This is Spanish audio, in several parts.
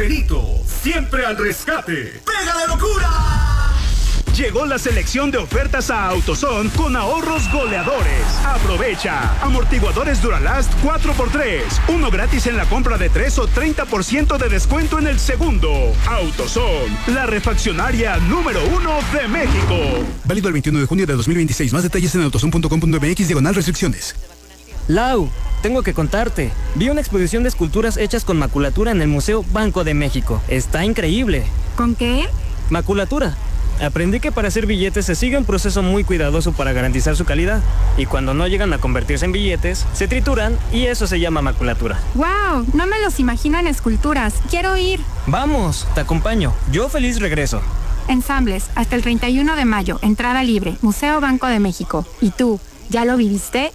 Perito, siempre al rescate. ¡Pégale locura! Llegó la selección de ofertas a AutoZone con ahorros goleadores. Aprovecha. Amortiguadores Duralast 4x3. Uno gratis en la compra de 3 o 30% de descuento en el segundo. AutoZone, la refaccionaria número 1 de México. Válido el 21 de junio de 2026. Más detalles en autozone.com.mx/restricciones. Lau, tengo que contarte. Vi una exposición de esculturas hechas con maculatura en el Museo Banco de México. Está increíble. ¿Con qué? Maculatura. Aprendí que para hacer billetes se sigue un proceso muy cuidadoso para garantizar su calidad. Y cuando no llegan a convertirse en billetes, se trituran y eso se llama maculatura. ¡Wow! No me los imagino en esculturas. Quiero ir. Vamos, te acompaño. Yo feliz regreso. Ensambles, hasta el 31 de mayo. Entrada libre. Museo Banco de México. ¿Y tú, ya lo viviste?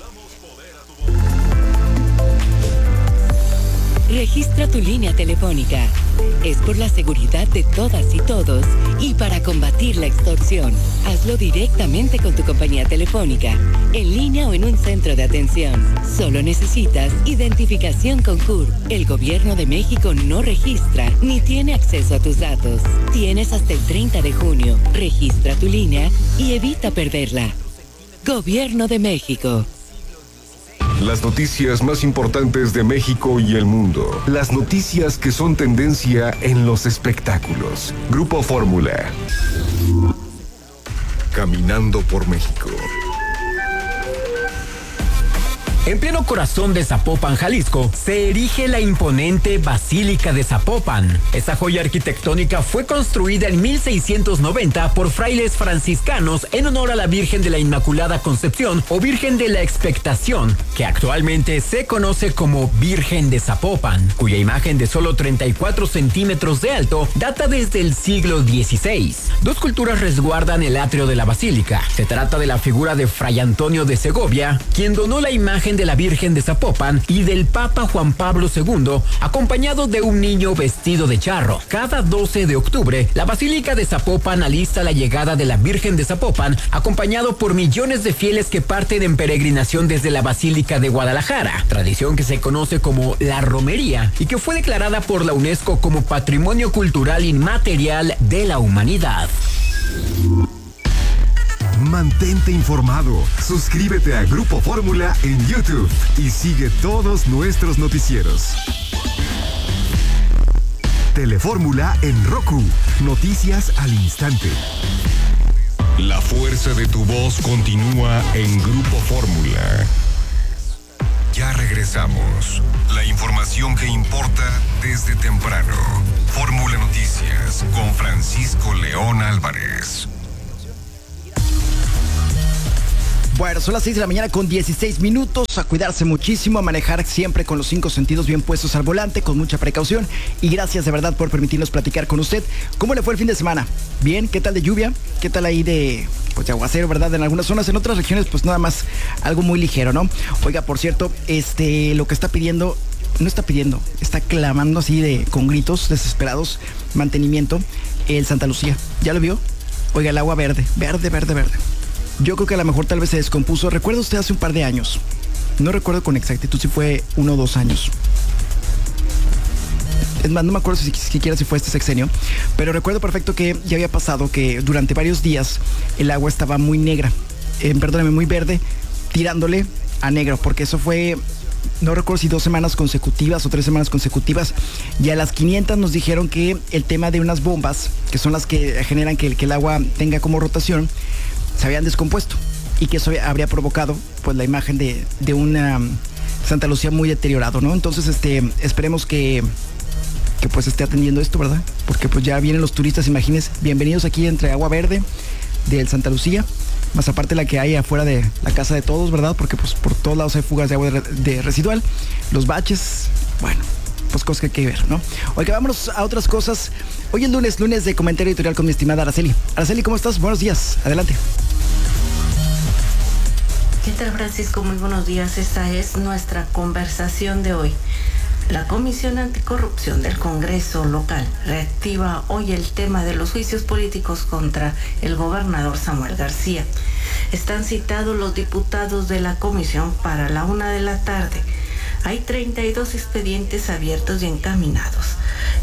Registra tu línea telefónica. Es por la seguridad de todas y todos y para combatir la extorsión. Hazlo directamente con tu compañía telefónica, en línea o en un centro de atención. Solo necesitas identificación con CURP. El Gobierno de México no registra ni tiene acceso a tus datos. Tienes hasta el 30 de junio. Registra tu línea y evita perderla. Gobierno de México. Las noticias más importantes de México y el mundo. Las noticias que son tendencia en los espectáculos. Grupo Fórmula. Caminando por México. En pleno corazón de Zapopan, Jalisco, se erige la imponente Basílica de Zapopan. Esta joya arquitectónica fue construida en 1690 por frailes franciscanos en honor a la Virgen de la Inmaculada Concepción o Virgen de la Expectación, que actualmente se conoce como Virgen de Zapopan, cuya imagen de solo 34 centímetros de alto data desde el siglo XVI. Dos culturas resguardan el atrio de la basílica. Se trata de la figura de Fray Antonio de Segovia, quien donó la imagen de la Virgen de Zapopan, y del Papa Juan Pablo II, acompañado de un niño vestido de charro. Cada 12 de octubre, la Basílica de Zapopan alista la llegada de la Virgen de Zapopan, acompañado por millones de fieles que parten en peregrinación desde la Basílica de Guadalajara, tradición que se conoce como la romería y que fue declarada por la UNESCO como Patrimonio Cultural Inmaterial de la Humanidad. Mantente informado. Suscríbete a Grupo Fórmula en YouTube y sigue todos nuestros noticieros. Telefórmula en Roku. Noticias al instante. La fuerza de tu voz continúa en Grupo Fórmula. Ya regresamos. La información que importa desde temprano. Fórmula Noticias con Francisco León Álvarez. Bueno, son las 6 de la mañana con 16 minutos. A cuidarse muchísimo, a manejar siempre con los 5 sentidos bien puestos al volante, con mucha precaución. Y gracias de verdad por permitirnos platicar con usted. ¿Cómo le fue el fin de semana? ¿Bien? ¿Qué tal de lluvia? ¿Qué tal ahí de aguacero, verdad? En algunas zonas, en otras regiones, pues nada más algo muy ligero, ¿no? Oiga, por cierto, lo que está pidiendo, no está pidiendo, está clamando así con gritos desesperados, mantenimiento, el Santa Lucía. ¿Ya lo vio? Oiga, el agua verde. Yo creo que a lo mejor tal vez se descompuso. ¿Recuerda usted hace un par de años? No recuerdo con exactitud si fue 1 o 2 años. Es más, no me acuerdo siquiera si fue este sexenio. Pero recuerdo perfecto que ya había pasado que durante varios días el agua estaba muy negra. Muy verde, tirándole a negro. Porque eso fue, no recuerdo si 2 semanas consecutivas o 3 semanas consecutivas. Y a las 500 nos dijeron que el tema de unas bombas, que son las que generan que el agua tenga como rotación, se habían descompuesto y que eso habría provocado pues la imagen de una Santa Lucía muy deteriorado, ¿no? Entonces esperemos que pues esté atendiendo esto, ¿verdad? Porque pues ya vienen los turistas, imagínense, bienvenidos aquí entre agua verde del Santa Lucía, más aparte la que hay afuera de la casa de todos, ¿verdad? Porque pues por todos lados hay fugas de agua de residual, los baches, bueno, pues cosas que hay que ver, ¿no? Oiga, vámonos a otras cosas. Hoy es lunes de comentario editorial con mi estimada Araceli. Araceli, ¿cómo estás? Buenos días, adelante. ¿Qué tal, Francisco? Muy buenos días. Esta es nuestra conversación de hoy. La Comisión Anticorrupción del Congreso local reactiva hoy el tema de los juicios políticos contra el gobernador Samuel García. Están citados los diputados de la comisión para la 1 de la tarde. Hay 32 expedientes abiertos y encaminados.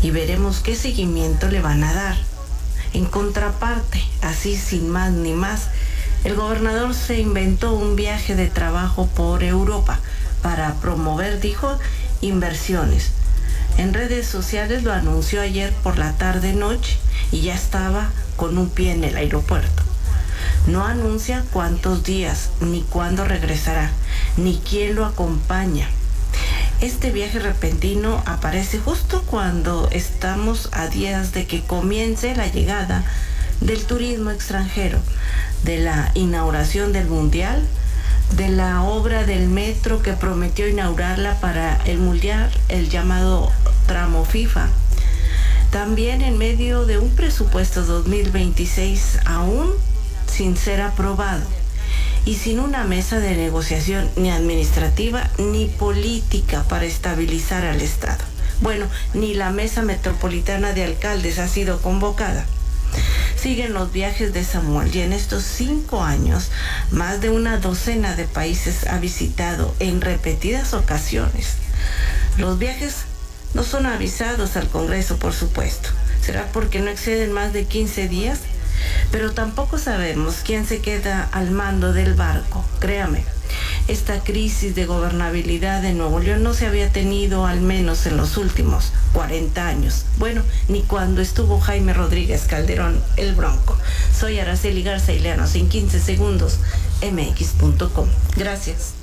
y veremos qué seguimiento le van a dar. En contraparte, así sin más ni más, el gobernador se inventó un viaje de trabajo por Europa para promover, dijo, inversiones. En redes sociales lo anunció ayer por la tarde-noche y ya estaba con un pie en el aeropuerto. No anuncia cuántos días, ni cuándo regresará, ni quién lo acompaña. Este viaje repentino aparece justo cuando estamos a días de que comience la llegada del turismo extranjero, de la inauguración del Mundial, de la obra del metro que prometió inaugurarla para el Mundial, el llamado tramo FIFA. También en medio de un presupuesto 2026 aún sin ser aprobado y sin una mesa de negociación ni administrativa ni política para estabilizar al Estado. Bueno, ni la Mesa Metropolitana de Alcaldes ha sido convocada. Siguen los viajes de Samuel y en estos 5 años más de una docena de países ha visitado en repetidas ocasiones. Los viajes no son avisados al Congreso, por supuesto. ¿Será porque no exceden más de 15 días? Pero tampoco sabemos quién se queda al mando del barco. Créame, esta crisis de gobernabilidad de Nuevo León no se había tenido al menos en los últimos 40 años. Bueno, ni cuando estuvo Jaime Rodríguez Calderón, el Bronco. Soy Araceli Garza Ileanos, en 15 segundos, mx.com. Gracias.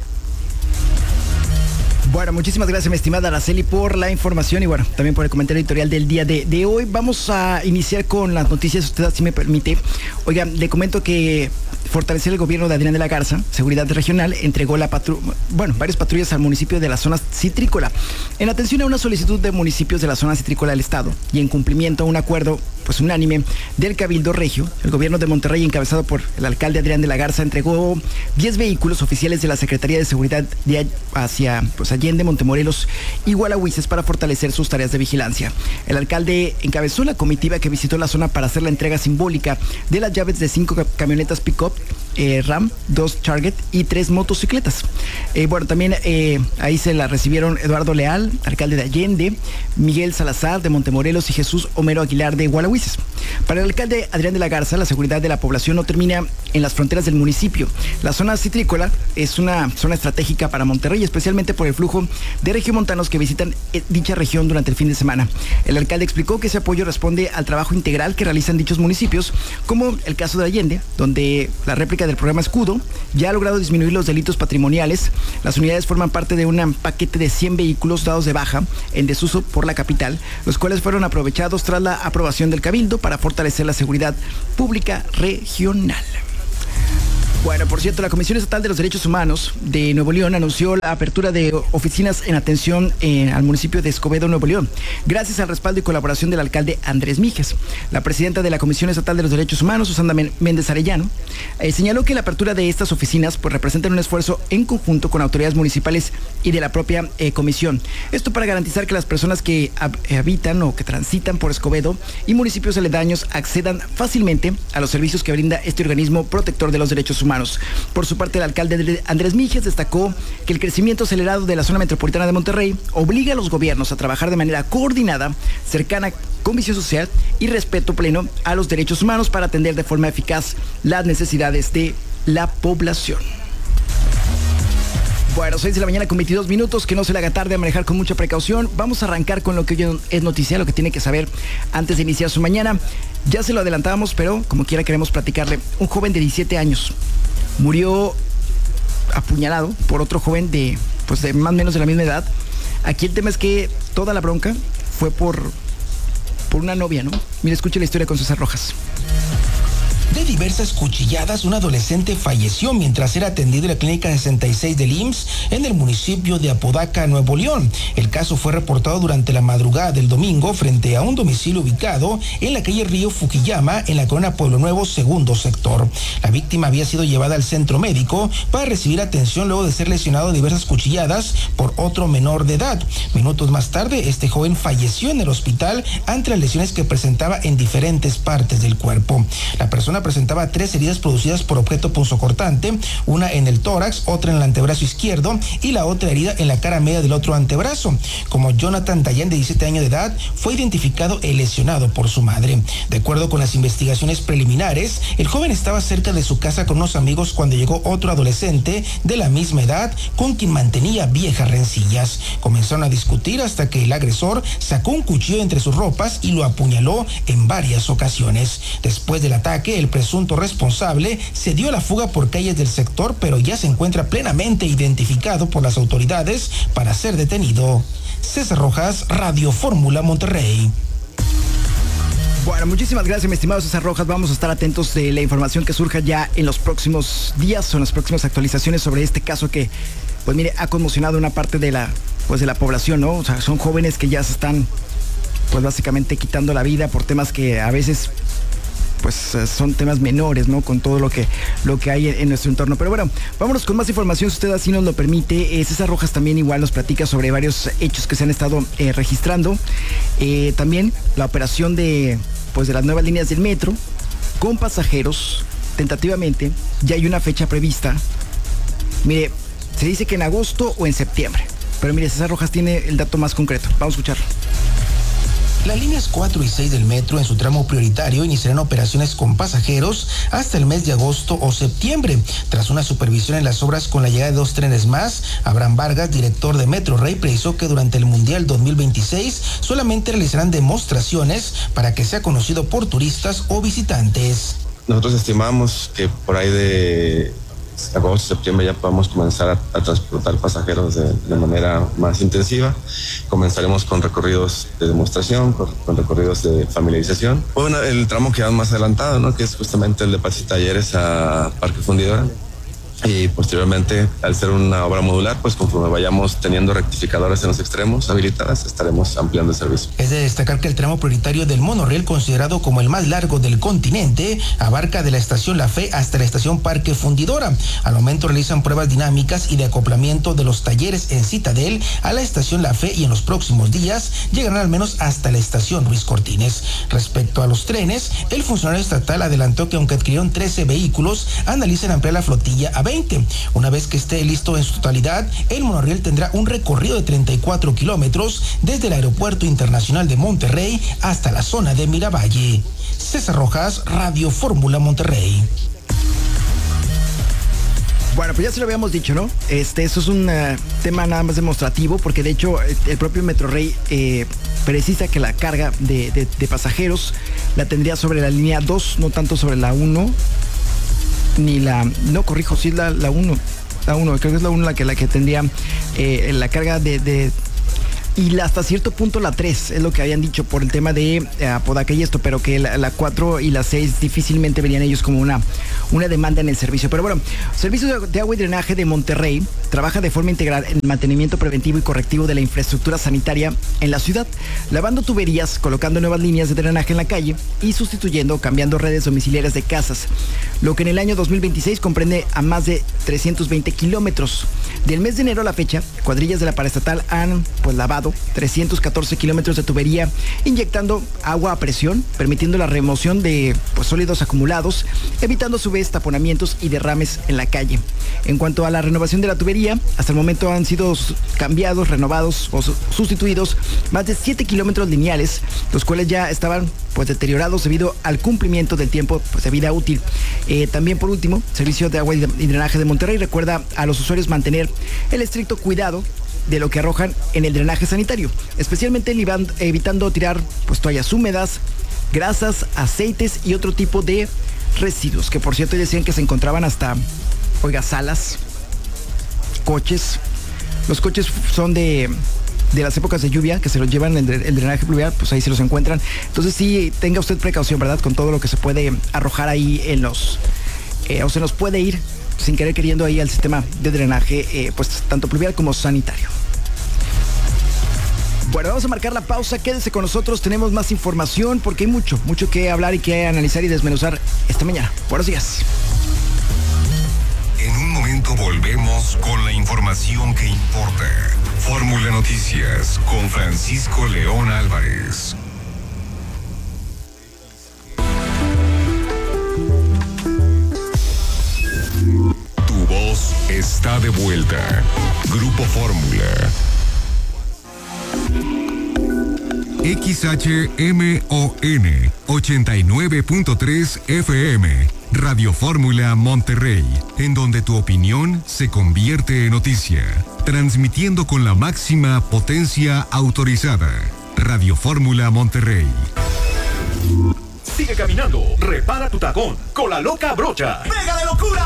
Bueno, muchísimas gracias, mi estimada Araceli, por la información y bueno, también por el comentario editorial del día de hoy. Vamos a iniciar con las noticias, usted así me permite. Oiga, le comento que fortalecer el gobierno de Adrián de la Garza, Seguridad Regional, entregó varias patrullas al municipio de la zona citrícola. En atención a una solicitud de municipios de la zona citrícola del estado y en cumplimiento a un acuerdo unánime del Cabildo Regio, el gobierno de Monterrey, encabezado por el alcalde Adrián de la Garza, entregó 10 vehículos oficiales de la Secretaría de Seguridad hacia Allende, Montemorelos y Gualahuises para fortalecer sus tareas de vigilancia. El alcalde encabezó la comitiva que visitó la zona para hacer la entrega simbólica de las llaves de 5 camionetas pick-up Ram, 2 Target y 3 motocicletas. También ahí se la recibieron Eduardo Leal, alcalde de Allende, Miguel Salazar de Montemorelos y Jesús Homero Aguilar de Gualahuises. Para el alcalde Adrián de la Garza, la seguridad de la población no termina en las fronteras del municipio. La zona citrícola es una zona estratégica para Monterrey, especialmente por el flujo de regiomontanos que visitan dicha región durante el fin de semana. El alcalde explicó que ese apoyo responde al trabajo integral que realizan dichos municipios, como el caso de Allende, donde la réplica del programa Escudo ya ha logrado disminuir los delitos patrimoniales. Las unidades forman parte de un paquete de 100 vehículos dados de baja en desuso por la capital, los cuales fueron aprovechados tras la aprobación del Cabildo para fortalecer la seguridad pública regional. Bueno, por cierto, la Comisión Estatal de los Derechos Humanos de Nuevo León anunció la apertura de oficinas en atención al municipio de Escobedo, Nuevo León, gracias al respaldo y colaboración del alcalde Andrés Míguez. La presidenta de la Comisión Estatal de los Derechos Humanos, Susana Méndez Arellano, señaló que la apertura de estas oficinas representa un esfuerzo en conjunto con autoridades municipales y de la propia comisión. Esto para garantizar que las personas que habitan o que transitan por Escobedo y municipios aledaños accedan fácilmente a los servicios que brinda este organismo protector de los derechos humanos. Por su parte, el alcalde Andrés Míguez destacó que el crecimiento acelerado de la zona metropolitana de Monterrey obliga a los gobiernos a trabajar de manera coordinada, cercana, con visión social y respeto pleno a los derechos humanos para atender de forma eficaz las necesidades de la población. Bueno, 6 de la mañana con 22 minutos, que no se le haga tarde, a manejar con mucha precaución. Vamos a arrancar con lo que hoy es noticia, lo que tiene que saber antes de iniciar su mañana. Ya se lo adelantábamos, pero como quiera queremos platicarle. Un joven de 17 años murió apuñalado por otro joven de más o menos de la misma edad. Aquí el tema es que toda la bronca fue por una novia, ¿no? Mira, escuche la historia con César Rojas. De diversas cuchilladas, un adolescente falleció mientras era atendido en la clínica 66 del IMSS en el municipio de Apodaca, Nuevo León. El caso fue reportado durante la madrugada del domingo frente a un domicilio ubicado en la calle Río Fukuyama, en la colonia Pueblo Nuevo, segundo sector. La víctima había sido llevada al centro médico para recibir atención luego de ser lesionado de diversas cuchilladas por otro menor de edad. Minutos más tarde, este joven falleció en el hospital ante las lesiones que presentaba en diferentes partes del cuerpo. La persona persona presentaba 3 heridas producidas por objeto punzocortante, una en el tórax, otra en el antebrazo izquierdo y la otra herida en la cara media del otro antebrazo. Como Jonathan Dayan, de 17 años de edad, fue identificado y lesionado por su madre. De acuerdo con las investigaciones preliminares, el joven estaba cerca de su casa con unos amigos cuando llegó otro adolescente de la misma edad con quien mantenía viejas rencillas. Comenzaron a discutir hasta que el agresor sacó un cuchillo entre sus ropas y lo apuñaló en varias ocasiones. Después del ataque, el presunto responsable se dio a la fuga por calles del sector, pero ya se encuentra plenamente identificado por las autoridades para ser detenido. César Rojas, Radio Fórmula Monterrey. Bueno, muchísimas gracias, mi estimado César Rojas. Vamos a estar atentos de la información que surja ya en los próximos días o en las próximas actualizaciones sobre este caso que, pues mire, ha conmocionado una parte de la población, ¿no? O sea, son jóvenes que ya se están, pues básicamente quitando la vida por temas que a veces, pues son temas menores, ¿no? Con todo lo que hay en nuestro entorno. Pero bueno, vámonos con más información, si usted así nos lo permite. César Rojas también igual nos platica sobre varios hechos que se han estado registrando. También la operación de las nuevas líneas del metro con pasajeros. Tentativamente ya hay una fecha prevista. Mire, se dice que en agosto o en septiembre. Pero mire, César Rojas tiene el dato más concreto. Vamos a escucharlo. Las líneas 4 y 6 del metro en su tramo prioritario iniciarán operaciones con pasajeros hasta el mes de agosto o septiembre. Tras una supervisión en las obras con la llegada de 2 trenes más, Abraham Vargas, director de Metro Rey, precisó que durante el Mundial 2026 solamente realizarán demostraciones para que sea conocido por turistas o visitantes. Nosotros estimamos que por ahí de agosto, septiembre ya podamos comenzar a transportar pasajeros de manera más intensiva. Comenzaremos con recorridos de demostración, con recorridos de familiarización. Bueno, el tramo que va más adelantado, ¿no? Que es justamente el de Paz y Talleres a Parque Fundidora. Y posteriormente, al ser una obra modular, pues conforme vayamos teniendo rectificadoras en los extremos habilitadas, estaremos ampliando el servicio. Es de destacar que el tramo prioritario del monorriel, considerado como el más largo del continente, abarca de la estación La Fe hasta la estación Parque Fundidora. Al momento realizan pruebas dinámicas y de acoplamiento de los talleres en Citadel a la estación La Fe y en los próximos días llegarán al menos hasta la estación Ruiz Cortines. Respecto a los trenes, el funcionario estatal adelantó que aunque adquirieron 13 vehículos, analizan ampliar la flotilla a 20. Una vez que esté listo en su totalidad, el monorriel tendrá un recorrido de 34 kilómetros desde el Aeropuerto Internacional de Monterrey hasta la zona de Miravalle. César Rojas, Radio Fórmula Monterrey. Bueno, pues ya se lo habíamos dicho, ¿no? Eso es un tema nada más demostrativo, porque de hecho el propio Metro Rey precisa que la carga de pasajeros la tendría sobre la línea 2, no tanto sobre la 1. No, corrijo, sí es la 1. La 1, creo que es la 1 la que tendría la carga y hasta cierto punto la 3, es lo que habían dicho por el tema de Apodaca y esto, pero que la 4 y la 6 difícilmente verían ellos como una demanda en el servicio. Pero bueno, Servicio de Agua y Drenaje de Monterrey trabaja de forma integral en el mantenimiento preventivo y correctivo de la infraestructura sanitaria en la ciudad, lavando tuberías, colocando nuevas líneas de drenaje en la calle y sustituyendo o cambiando redes domiciliarias de casas, lo que en el año 2026 comprende a más de 320 kilómetros. Del mes de enero a la fecha, cuadrillas de la paraestatal han lavado 314 kilómetros de tubería, inyectando agua a presión, permitiendo la remoción de sólidos acumulados, evitando a su vez taponamientos y derrames en la calle. En cuanto a la renovación de la tubería, hasta el momento han sido cambiados, renovados o sustituidos más de 7 kilómetros lineales, los cuales ya estaban deteriorados debido al cumplimiento del tiempo de vida útil. También, por último, Servicio de Agua y Drenaje de Monterrey recuerda a los usuarios mantener el estricto cuidado de lo que arrojan en el drenaje sanitario, especialmente evitando tirar toallas húmedas, grasas, aceites y otro tipo de residuos, que por cierto decían que se encontraban hasta, salas, coches. Los coches son de las épocas de lluvia, que se los llevan el drenaje pluvial, pues ahí se los encuentran. Entonces sí, tenga usted precaución, ¿verdad? Con todo lo que se puede arrojar ahí o se nos puede ir sin querer queriendo ahí al sistema de drenaje, tanto pluvial como sanitario. Bueno, vamos a marcar la pausa, quédese con nosotros, tenemos más información porque hay mucho que hablar y que analizar y desmenuzar esta mañana. Buenos días. En un momento volvemos con la información que importa. Fórmula Noticias con Francisco León Álvarez. está de vuelta. Grupo Fórmula. XHMON 89.3 FM, Radio Fórmula Monterrey, en donde tu opinión se convierte en noticia, transmitiendo con la máxima potencia autorizada. Radio Fórmula Monterrey. Sigue caminando, repara tu tacón con la loca brocha. ¡Pégale locura!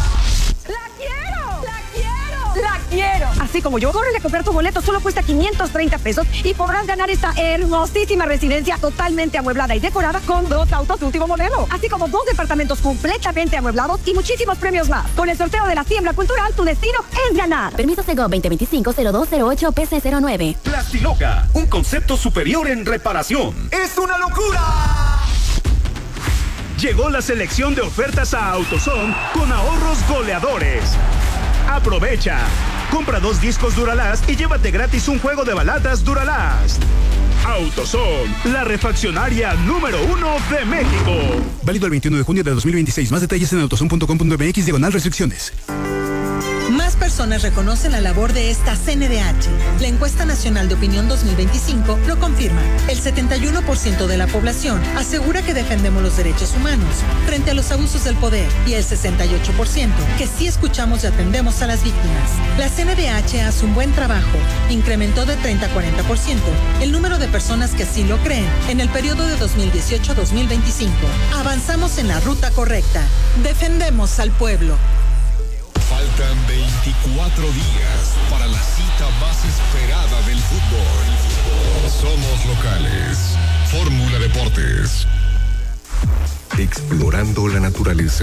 ¡La quiero! Así como yo, córrele a comprar tu boleto, solo cuesta 530 pesos y podrás ganar esta hermosísima residencia totalmente amueblada y decorada con 2 autos de último modelo, así como 2 departamentos completamente amueblados y muchísimos premios más. Con el sorteo de la siembra cultural, tu destino es ganar. Permiso Sego 2025-0208 PC09. Plastiloca, un concepto superior en reparación. ¡Es una locura! Llegó la selección de ofertas a AutoZone con ahorros goleadores. Aprovecha. Compra 2 discos Duralast y llévate gratis un juego de balatas Duralast. AutoZone, la refaccionaria número 1 de México. Válido el 21 de junio de 2026. Más detalles en autozone.com.mx/restricciones. Más personas reconocen la labor de esta CNDH. La encuesta nacional de opinión 2025 lo confirma. El 71% de la población asegura que defendemos los derechos humanos frente a los abusos del poder y el 68% que sí escuchamos y atendemos a las víctimas. La CNDH hace un buen trabajo. Incrementó de 30 a 40% el número de personas que así lo creen en el periodo de 2018 a 2025. Avanzamos en la ruta correcta. Defendemos al pueblo. Faltan 24 días para la cita más esperada del fútbol. Somos locales. Fórmula Deportes. Explorando la naturaleza.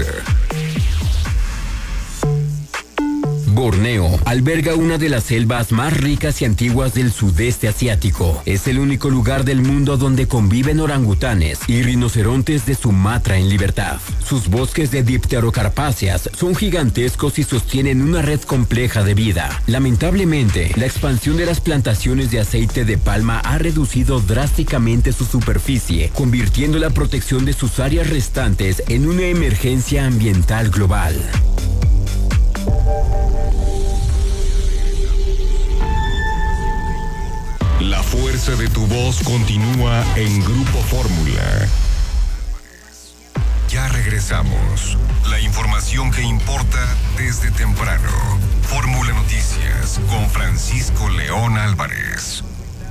Borneo alberga una de las selvas más ricas y antiguas del sudeste asiático. Es el único lugar del mundo donde conviven orangutanes y rinocerontes de Sumatra en libertad. Sus bosques de dipterocarpáceas son gigantescos y sostienen una red compleja de vida. Lamentablemente, la expansión de las plantaciones de aceite de palma ha reducido drásticamente su superficie, convirtiendo la protección de sus áreas restantes en una emergencia ambiental global. La fuerza de tu voz continúa en Grupo Fórmula. Ya regresamos. La información que importa desde temprano. Fórmula Noticias con Francisco León Álvarez.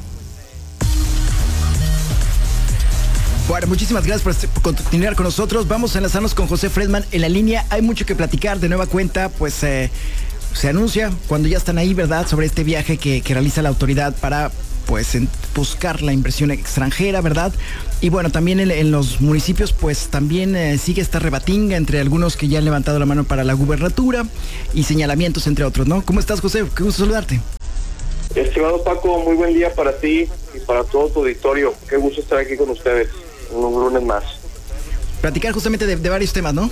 Bueno, muchísimas gracias por continuar con nosotros. Vamos a enlazarnos con José Fredman en la línea. Hay mucho que platicar de nueva cuenta, pues se anuncia cuando ya están ahí, ¿verdad?, sobre este viaje que realiza la autoridad para pues buscar la inversión extranjera, ¿verdad? Y bueno, también en los municipios pues también sigue esta rebatinga entre algunos que ya han levantado la mano para la gubernatura y señalamientos entre otros, ¿no? ¿Cómo estás, José? Qué gusto saludarte. Estimado Paco, muy buen día para ti y para todo tu auditorio. Qué gusto estar aquí con ustedes un lunes más. Platicar justamente de varios temas, ¿no?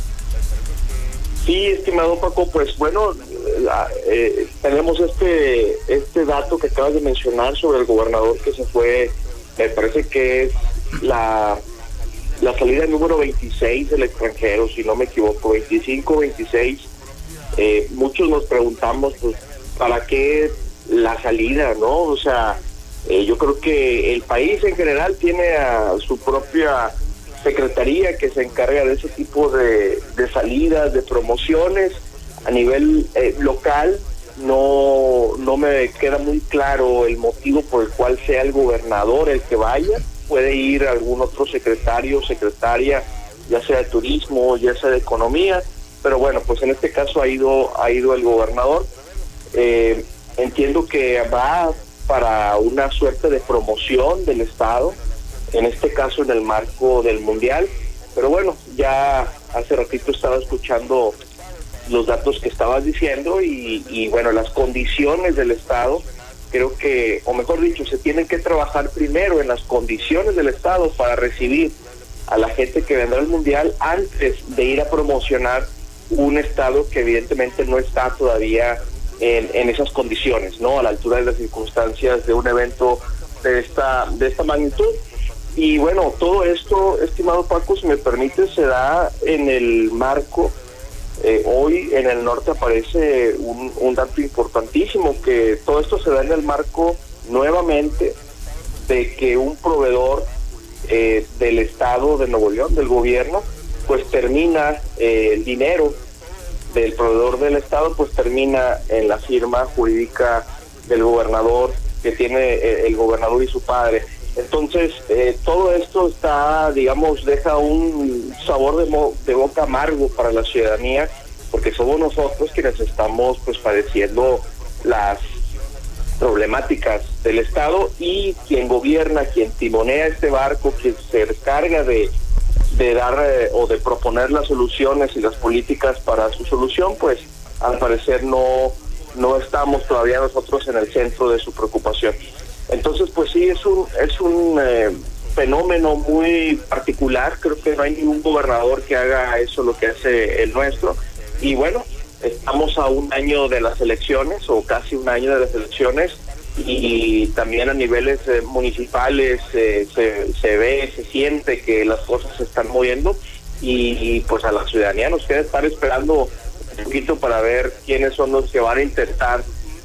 Sí, estimado Paco, pues bueno, tenemos este dato que acabas de mencionar sobre el gobernador que se fue, me parece que es la salida número 26 del extranjero, si no me equivoco, 25, 26. Muchos nos preguntamos, pues, ¿para qué la salida, no? O sea, yo creo que el país en general tiene a su propia secretaría que se encarga de ese tipo de salidas, de promociones. A nivel local no me queda muy claro el motivo por el cual sea el gobernador el que vaya. Puede ir algún otro secretario, secretaria, ya sea de turismo, ya sea de economía, pero bueno, pues en este caso ha ido el gobernador. Entiendo que va para una suerte de promoción del Estado, en este caso en el marco del Mundial, pero bueno, ya hace ratito estaba escuchando los datos que estabas diciendo y bueno, las condiciones del Estado, creo que, o mejor dicho, se tienen que trabajar primero en las condiciones del Estado para recibir a la gente que vendrá al Mundial antes de ir a promocionar un Estado que evidentemente no está todavía en esas condiciones, ¿no? A la altura de las circunstancias de un evento de esta magnitud. Y bueno, todo esto, estimado Paco, si me permite, se da en el marco Hoy en el norte aparece un dato importantísimo, que todo esto se da en el marco nuevamente de que un proveedor del Estado de Nuevo León, del gobierno, pues termina el dinero del proveedor del Estado, pues termina en la firma jurídica del gobernador, que tiene el gobernador y su padre. Entonces, todo esto está, digamos, deja un sabor de boca amargo para la ciudadanía, porque somos nosotros quienes estamos pues padeciendo las problemáticas del Estado, y quien gobierna, quien timonea este barco, quien se encarga de dar o de proponer las soluciones y las políticas para su solución, pues al parecer no estamos todavía nosotros en el centro de su preocupación. Entonces, pues sí, es un fenómeno muy particular. Creo que no hay ningún gobernador que haga eso, lo que hace el nuestro. Y bueno, estamos a un año de las elecciones, o casi un año de las elecciones, y también a niveles municipales se ve, se siente que las cosas se están moviendo, y pues a la ciudadanía nos queda estar esperando un poquito para ver quiénes son los que van a intentar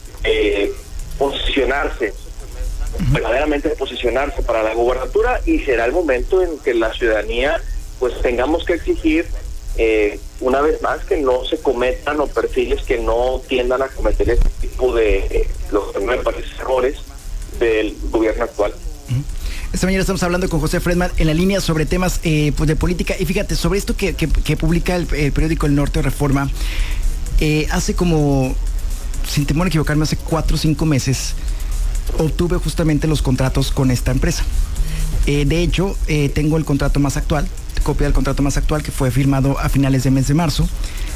verdaderamente posicionarse para la gobernatura, y será el momento en que la ciudadanía pues tengamos que exigir una vez más que no se cometan, o perfiles que no tiendan a cometer este tipo de los que me parece errores del gobierno actual. Esta mañana estamos hablando con José Fredman en la línea sobre temas pues de política, y fíjate, sobre esto que publica el periódico El Norte Reforma, hace como, sin temor a equivocarme, hace 4 o 5 meses obtuve justamente los contratos con esta empresa. De hecho, tengo el contrato más actual, copia del contrato más actual, que fue firmado a finales de mes de marzo.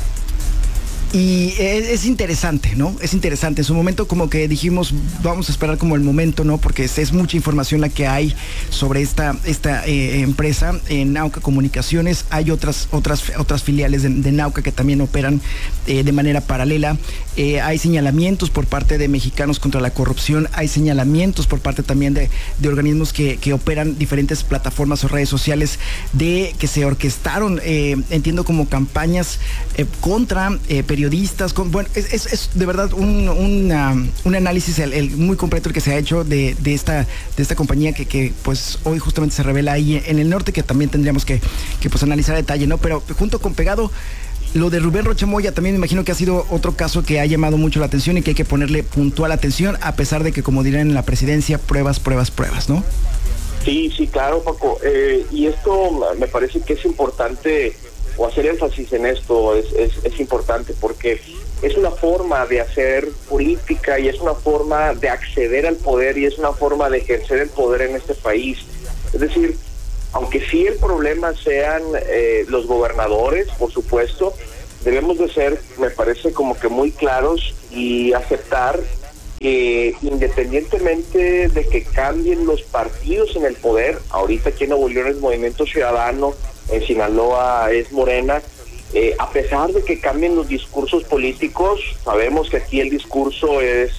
Y es interesante, ¿no? Es interesante. En su momento como que dijimos, vamos a esperar como el momento, ¿no? Porque es mucha información la que hay sobre esta empresa. En Nauka Comunicaciones hay otras filiales de Nauka que también operan de manera paralela. Hay señalamientos por parte de Mexicanos contra la Corrupción. Hay señalamientos por parte también de organismos que operan diferentes plataformas o redes sociales, de que se orquestaron, entiendo, como campañas contra periodistas. Bueno, es de verdad un análisis muy completo el que se ha hecho de esta compañía que pues hoy justamente se revela ahí en el norte, que también tendríamos que pues analizar a detalle, ¿no? Pero junto con pegado, lo de Rubén Rocha Moya también me imagino que ha sido otro caso que ha llamado mucho la atención y que hay que ponerle puntual atención, a pesar de que, como dirán en la presidencia, pruebas, ¿no? Sí, claro, Paco. Y esto me parece que es importante, o hacer énfasis en esto es importante, porque es una forma de hacer política, y es una forma de acceder al poder, y es una forma de ejercer el poder en este país. Es decir, aunque sí el problema sean los gobernadores, por supuesto, debemos de ser, me parece, como que muy claros y aceptar que independientemente de que cambien los partidos en el poder, ahorita aquí en Nuevo León es Movimiento Ciudadano, en Sinaloa es Morena, a pesar de que cambien los discursos políticos, sabemos que aquí el discurso es,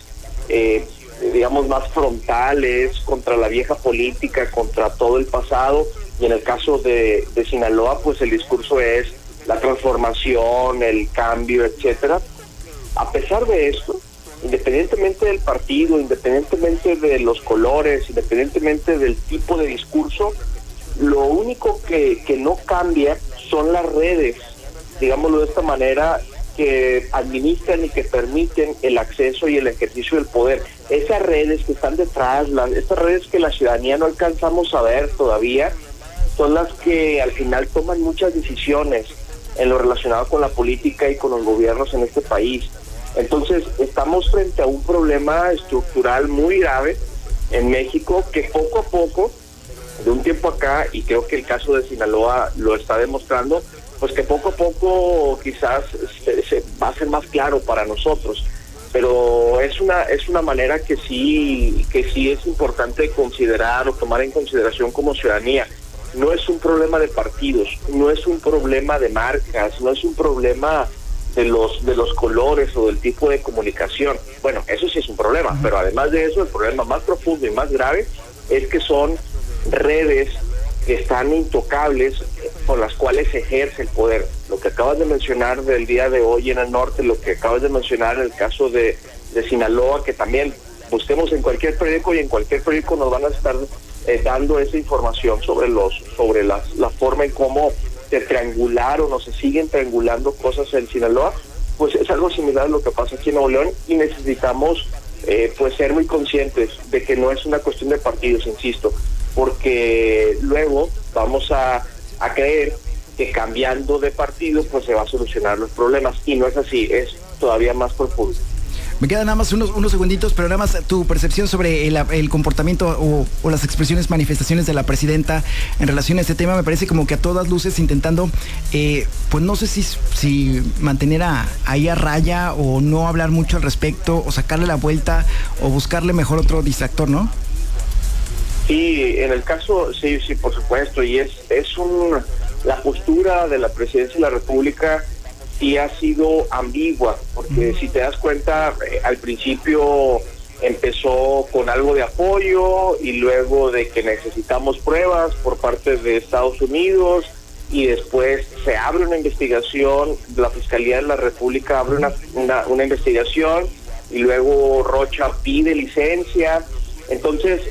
digamos, más frontal, es contra la vieja política, contra todo el pasado, y en el caso de Sinaloa, pues el discurso es la transformación, el cambio, etcétera. A pesar de esto, independientemente del partido, independientemente de los colores, independientemente del tipo de discurso, lo único que no cambia son las redes, digámoslo de esta manera, que administran y que permiten el acceso y el ejercicio del poder. Esas redes que están detrás, estas redes que la ciudadanía no alcanzamos a ver todavía, son las que al final toman muchas decisiones en lo relacionado con la política y con los gobiernos en este país. Entonces, estamos frente a un problema estructural muy grave en México, que poco a poco, de un tiempo acá, y creo que el caso de Sinaloa lo está demostrando, pues que poco a poco quizás se va a ser más claro para nosotros. Pero es una manera que sí es importante considerar o tomar en consideración como ciudadanía. No es un problema de partidos, no es un problema de marcas, no es un problema de los colores o del tipo de comunicación. Bueno, eso sí es un problema, pero además de eso, el problema más profundo y más grave es que son redes que están intocables por las cuales se ejerce el poder. Lo que acabas de mencionar del día de hoy en el norte, lo que acabas de mencionar en el caso de Sinaloa, que también busquemos en cualquier periódico y en cualquier periódico nos van a estar dando esa información sobre la forma en cómo se triangularon o se siguen triangulando cosas en Sinaloa. Pues es algo similar a lo que pasa aquí en Nuevo León y necesitamos pues ser muy conscientes de que no es una cuestión de partidos, insisto, porque luego vamos a creer que cambiando de partido pues se va a solucionar los problemas, y no es así, es todavía más profundo. Me quedan nada más unos segunditos, pero nada más tu percepción sobre el comportamiento o las expresiones, manifestaciones de la presidenta en relación a este tema. Me parece como que a todas luces intentando, pues no sé si mantener ahí a raya o no hablar mucho al respecto, o sacarle la vuelta o buscarle mejor otro distractor, ¿no? Sí, en el caso, sí, por supuesto, y la postura de la presidencia de la República sí ha sido ambigua, porque si te das cuenta, al principio empezó con algo de apoyo y luego de que necesitamos pruebas por parte de Estados Unidos, y después se abre una investigación, la Fiscalía de la República abre una investigación y luego Rocha pide licencia. Entonces,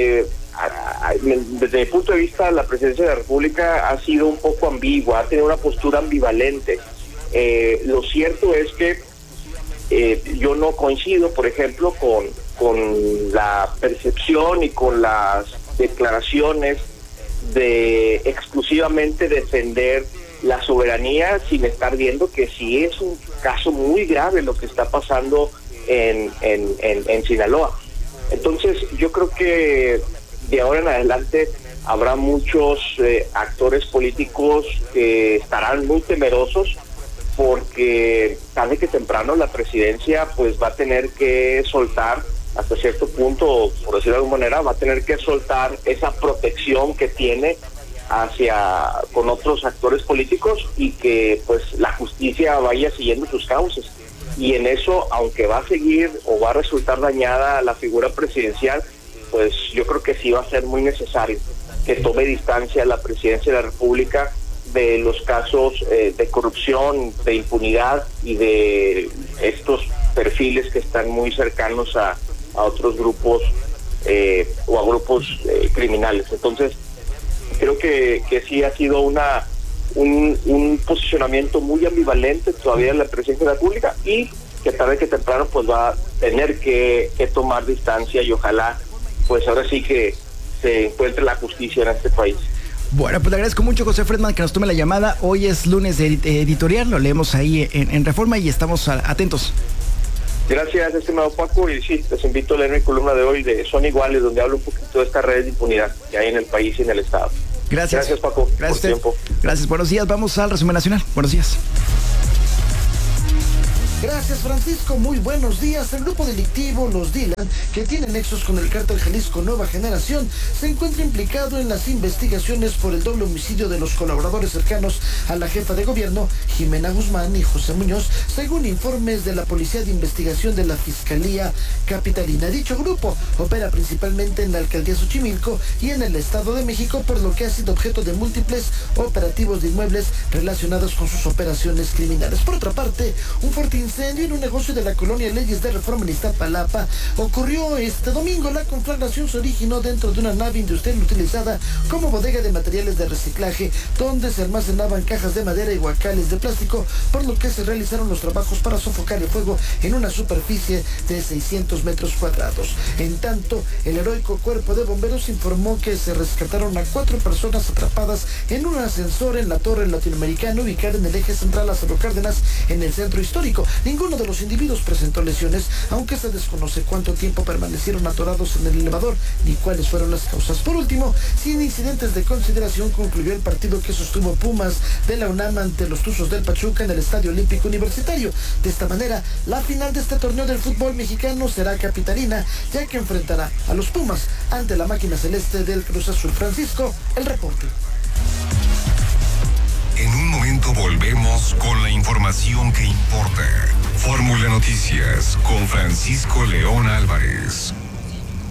desde mi punto de vista, la presidencia de la República ha sido un poco ambigua, ha tenido una postura ambivalente. Lo cierto es que yo no coincido, por ejemplo, con la percepción y con las declaraciones de exclusivamente defender la soberanía sin estar viendo que sí es un caso muy grave lo que está pasando en Sinaloa. Entonces yo creo que de ahora en adelante habrá muchos actores políticos que estarán muy temerosos, porque tarde que temprano la presidencia pues va a tener que soltar hasta cierto punto, por decirlo de alguna manera, va a tener que soltar esa protección que tiene con otros actores políticos, y que pues la justicia vaya siguiendo sus causas. Y en eso, aunque va a seguir o va a resultar dañada la figura presidencial, pues yo creo que sí va a ser muy necesario que tome distancia la presidencia de la República de los casos de corrupción, de impunidad y de estos perfiles que están muy cercanos a otros grupos o a grupos criminales. Entonces, creo que sí ha sido un posicionamiento muy ambivalente todavía en la presidencia de la República, y que tarde que temprano pues va a tener que tomar distancia, y ojalá pues ahora sí que se encuentre la justicia en este país. Bueno, pues le agradezco mucho, José Fredman, que nos tome la llamada. Hoy es lunes de editorial, lo leemos ahí en Reforma y estamos atentos. Gracias, estimado Paco, y sí, les invito a leer mi columna de hoy de Son Iguales, donde hablo un poquito de estas redes de impunidad que hay en el país y en el Estado. Gracias. Gracias, Paco. Gracias por tiempo. Gracias, buenos días. Vamos al resumen nacional. Buenos días. Gracias, Francisco. Muy buenos días. El grupo delictivo Los Dylan, que tiene nexos con el cártel Jalisco Nueva Generación, se encuentra implicado en las investigaciones por el doble homicidio de los colaboradores cercanos a la jefa de gobierno, Jimena Guzmán y José Muñoz, según informes de la Policía de Investigación de la Fiscalía Capitalina. Dicho grupo opera principalmente en la alcaldía Xochimilco y en el Estado de México, por lo que ha sido objeto de múltiples operativos de inmuebles relacionados con sus operaciones criminales. Por otra parte, un fuerte incendio en un negocio de la colonia Leyes de Reforma en Iztapalapa ocurrió este domingo. La conflagración se originó dentro de una nave industrial utilizada como bodega de materiales de reciclaje, donde se almacenaban cajas de madera y guacales de plástico, por lo que se realizaron los trabajos para sofocar el fuego en una superficie de 600 metros cuadrados. En tanto, el heroico cuerpo de bomberos informó que se rescataron a 4 personas atrapadas en un ascensor en la Torre Latinoamericana, ubicada en el eje central Lázaro Cárdenas, en el centro histórico. Ninguno de los individuos presentó lesiones, aunque se desconoce cuánto tiempo permanecieron atorados en el elevador ni cuáles fueron las causas. Por último, sin incidentes de consideración, concluyó el partido que sostuvo Pumas de la UNAM ante los Tuzos del Pachuca en el Estadio Olímpico Universitario. De esta manera, la final de este torneo del fútbol mexicano será capitalina, ya que enfrentará a los Pumas ante la máquina celeste del Cruz Azul. Francisco, el reporte. En un momento volvemos con la información que importa. Fórmula Noticias con Francisco León Álvarez.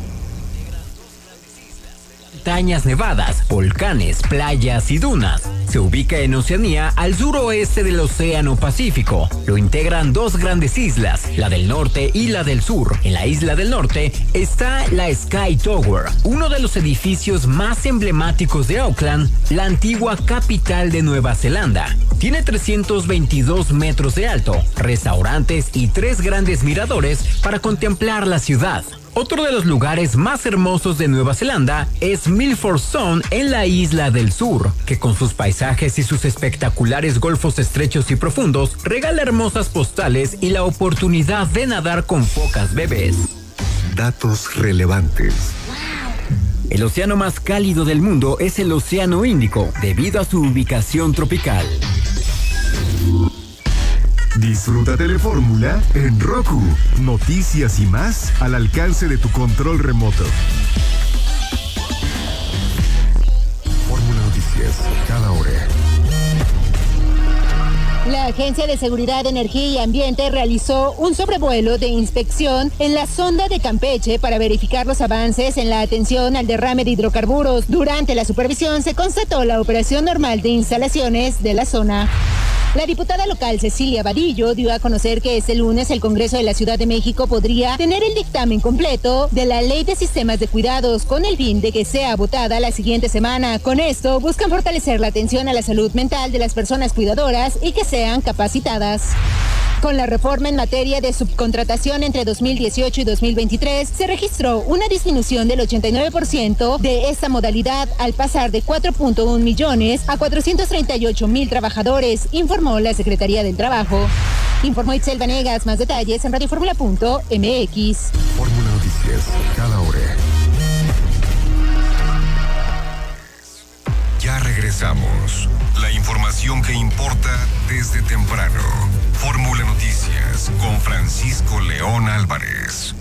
Montañas nevadas, volcanes, playas y dunas Se ubica en Oceanía, al suroeste del Océano Pacífico. Lo integran dos grandes islas, la del norte y la del sur. En la isla del norte está la Sky Tower, uno de los edificios más emblemáticos de Auckland, la antigua capital de Nueva Zelanda. Tiene 322 metros de alto, restaurantes y 3 grandes miradores para contemplar la ciudad. Otro de los lugares más hermosos de Nueva Zelanda es Milford Sound en la isla del sur, que con sus paisajes y sus espectaculares golfos estrechos y profundos regala hermosas postales y la oportunidad de nadar con focas bebés. Datos relevantes. El océano más cálido del mundo es el Océano Índico, debido a su ubicación tropical. Disfruta Telefórmula en Roku. Noticias y más al alcance de tu control remoto. Fórmula Noticias, cada hora. La Agencia de Seguridad, Energía y Ambiente realizó un sobrevuelo de inspección en la sonda de Campeche para verificar los avances en la atención al derrame de hidrocarburos. Durante la supervisión se constató la operación normal de instalaciones de la zona. La diputada local Cecilia Vadillo dio a conocer que este lunes el Congreso de la Ciudad de México podría tener el dictamen completo de la Ley de Sistemas de Cuidados con el fin de que sea votada la siguiente semana. Con esto buscan fortalecer la atención a la salud mental de las personas cuidadoras y que sean capacitadas. Con la reforma en materia de subcontratación entre 2018 y 2023, se registró una disminución del 89% de esta modalidad al pasar de 4.1 millones a 438,000 trabajadores, informó la Secretaría del Trabajo. Informó Itzel Vanegas, más detalles en radioformula.mx. Fórmula Noticias, cada hora. Ya regresamos. La información que importa desde temprano. Fórmula Noticias con Francisco León Álvarez.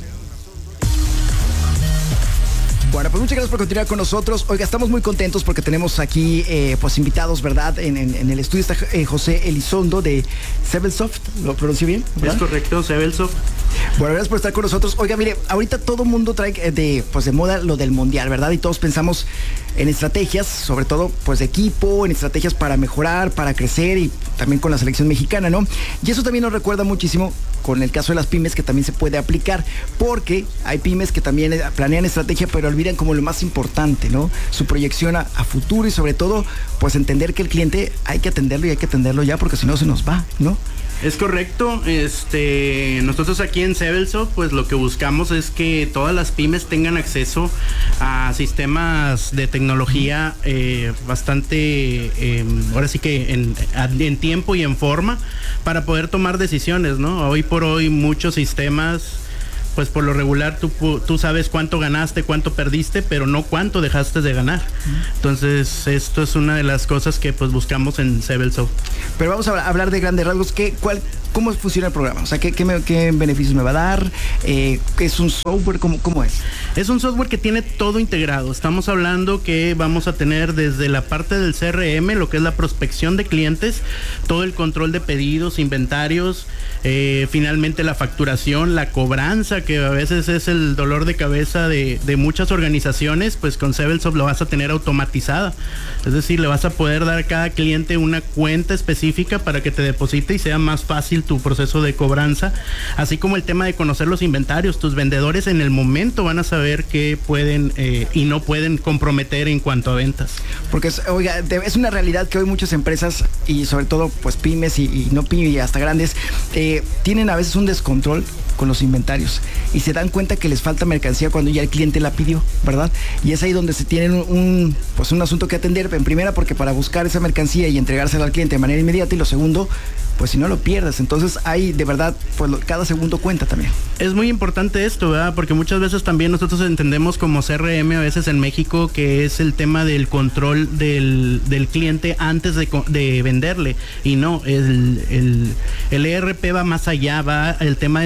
Bueno, pues muchas gracias por continuar con nosotros. Oiga, estamos muy contentos porque tenemos aquí pues invitados, ¿verdad? En el estudio está José Elizondo de Sebelsoft. ¿Lo pronuncio bien? ¿verdad? Es correcto, Sebelsoft. Bueno, gracias por estar con nosotros. Oiga, mire, ahorita todo mundo trae de moda lo del mundial, ¿verdad? Y todos pensamos en estrategias, sobre todo pues de equipo, en estrategias para mejorar, para crecer y también con la selección mexicana, ¿no? Y eso también nos recuerda muchísimo con el caso de las pymes, que también se puede aplicar, porque hay pymes que también planean estrategia, pero olvidan como lo más importante, ¿no? Su proyección a futuro y sobre todo, pues entender que el cliente hay que atenderlo y hay que atenderlo ya, porque si no se nos va, ¿no? Es correcto, nosotros aquí en Sebelsoft pues lo que buscamos es que todas las pymes tengan acceso a sistemas de tecnología bastante, ahora sí que en tiempo y en forma para poder tomar decisiones, ¿no? Hoy por hoy muchos sistemas, pues por lo regular tú sabes cuánto ganaste, cuánto perdiste, pero no cuánto dejaste de ganar. Entonces esto es una de las cosas que pues buscamos en Sebelsoft. Pero vamos a hablar de grandes rasgos. ¿Cómo funciona el programa? O sea, ¿qué beneficios me va a dar? ¿Es un software? ¿Cómo es? Es un software que tiene todo integrado. Estamos hablando que vamos a tener desde la parte del CRM, lo que es la prospección de clientes, todo el control de pedidos, inventarios, finalmente la facturación, la cobranza, que a veces es el dolor de cabeza de muchas organizaciones, pues con Sebelsoft lo vas a tener automatizada. Es decir, le vas a poder dar a cada cliente una cuenta específica para que te deposite y sea más fácil tu proceso de cobranza, así como el tema de conocer los inventarios. Tus vendedores en el momento van a saber qué pueden y no pueden comprometer en cuanto a ventas. Porque es una realidad que hoy muchas empresas y sobre todo pues pymes y no pymes y hasta grandes tienen a veces un descontrol con los inventarios y se dan cuenta que les falta mercancía cuando ya el cliente la pidió, ¿verdad? Y es ahí donde se tienen un asunto que atender en primera, porque para buscar esa mercancía y entregársela al cliente de manera inmediata, y lo segundo, pues si no lo pierdes. Entonces hay de verdad, pues cada segundo cuenta también. Es muy importante esto, ¿verdad? Porque muchas veces también nosotros entendemos como CRM a veces en México que es el tema del control del cliente antes de venderle, y no, el ERP va más allá, va el tema de satisfacción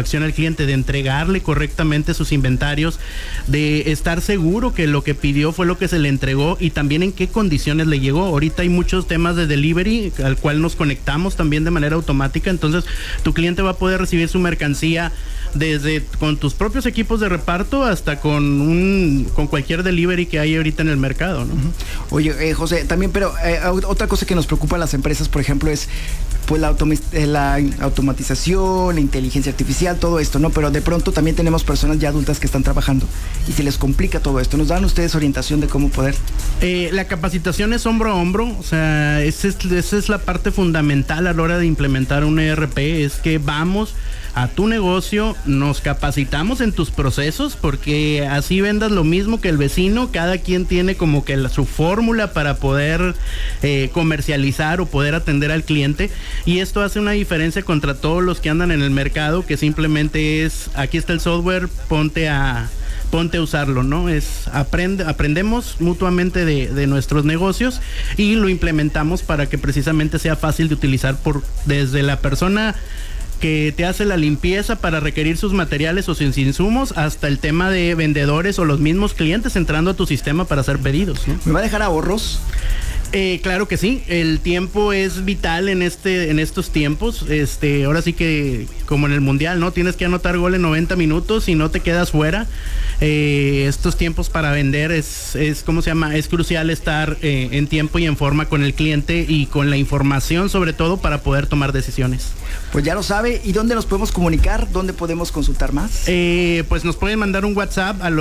satisfacción al cliente, de entregarle correctamente sus inventarios, de estar seguro que lo que pidió fue lo que se le entregó y también en qué condiciones le llegó. Ahorita hay muchos temas de delivery al cual nos conectamos también de manera automática, entonces tu cliente va a poder recibir su mercancía desde con tus propios equipos de reparto hasta con cualquier delivery que hay ahorita en el mercado, ¿no? Oye, José, también, pero otra cosa que nos preocupa a las empresas, por ejemplo, es pues la automatización, la inteligencia artificial, todo esto, ¿no? Pero de pronto también tenemos personas ya adultas que están trabajando y se les complica todo esto. ¿Nos dan ustedes orientación de cómo poder? La capacitación es hombro a hombro, o sea, esa es la parte fundamental a la hora de implementar un ERP, es que vamos a tu negocio, nos capacitamos en tus procesos, porque así vendas lo mismo que el vecino, cada quien tiene como que su fórmula para poder comercializar o poder atender al cliente, y esto hace una diferencia contra todos los que andan en el mercado, que simplemente es, aquí está el software, ponte a usarlo, ¿no? Aprendemos mutuamente de nuestros negocios y lo implementamos para que precisamente sea fácil de utilizar desde la persona que te hace la limpieza para requerir sus materiales o sus insumos, hasta el tema de vendedores o los mismos clientes entrando a tu sistema para hacer pedidos, ¿no? ¿Me va a dejar ahorros? Claro que sí, el tiempo es vital en estos tiempos. Ahora sí que como en el mundial, ¿no? Tienes que anotar gol en 90 minutos y no te quedas fuera. Estos tiempos para vender es ¿cómo se llama? Es crucial estar en tiempo y en forma con el cliente y con la información, sobre todo para poder tomar decisiones. Pues ya lo sabe. ¿Y dónde nos podemos comunicar? ¿Dónde podemos consultar más? Pues nos pueden mandar un WhatsApp al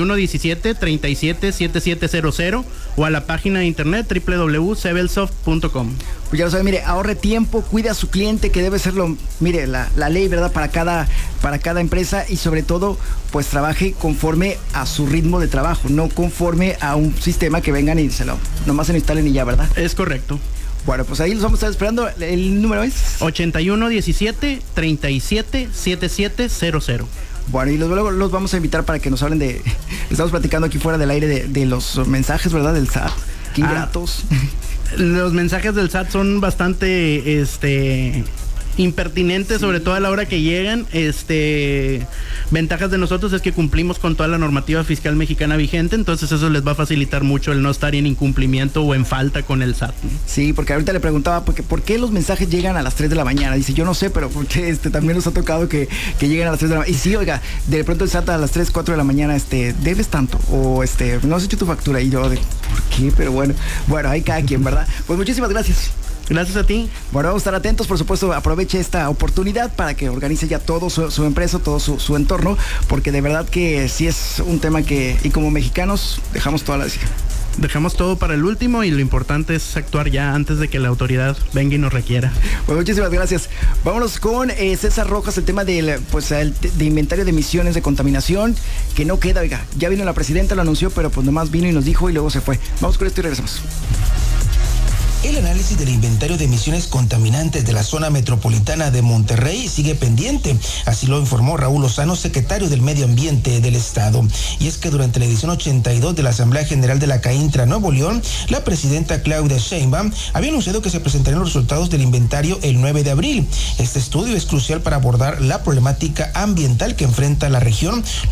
8117-377700 o a la página de internet www.sebelsoft.com. Pues ya lo sabe, mire, ahorre tiempo, cuide a su cliente, que debe ser la ley, ¿verdad? Para cada empresa, y sobre todo, pues trabaje conforme a su ritmo de trabajo, no conforme a un sistema que vengan y nomás se lo instalen y ya, ¿verdad? Es correcto. Bueno, pues ahí los vamos a estar esperando. ¿El número es? 8117-377700. Bueno, y luego los vamos a invitar para que nos hablen estamos platicando aquí fuera del aire de los mensajes, ¿verdad? Del SAT. Qué ingratos. Los mensajes del SAT son bastante impertinentes, sí, sobre todo a la hora que llegan. Ventajas de nosotros es que cumplimos con toda la normativa fiscal mexicana vigente, entonces eso les va a facilitar mucho el no estar en incumplimiento o en falta con el SAT, ¿no? Sí, porque ahorita le preguntaba ¿por qué los mensajes llegan a las 3 de la mañana? Dice, yo no sé, pero porque también nos ha tocado que lleguen a las 3 de la mañana. Y sí, oiga, de pronto el SAT a las 3, 4 de la mañana, debes tanto, o no has hecho tu factura, y yo ¿por qué? Pero bueno, ahí cada quien, ¿verdad? Pues muchísimas gracias. Gracias a ti. Bueno, vamos a estar atentos, por supuesto, aproveche esta oportunidad para que organice ya todo su empresa, todo su entorno, porque de verdad que sí es un tema y como mexicanos dejamos toda la decisión. Dejamos todo para el último y lo importante es actuar ya antes de que la autoridad venga y nos requiera. Pues muchísimas gracias. Vámonos con César Rojas, el tema de inventario de emisiones de contaminación, que no queda, oiga, ya vino la presidenta, lo anunció, pero pues nomás vino y nos dijo y luego se fue. Vamos con esto y regresamos. El análisis del inventario de emisiones contaminantes de la zona metropolitana de Monterrey sigue pendiente, así lo informó Raúl Lozano, secretario del Medio Ambiente del Estado. Y es que durante la edición 82 de la Asamblea General de la CAINTRA Nuevo León, la presidenta Claudia Sheinbaum había anunciado que se presentarían los resultados del inventario el 9 de abril. Este estudio es crucial para abordar la problemática ambiental que enfrenta la región,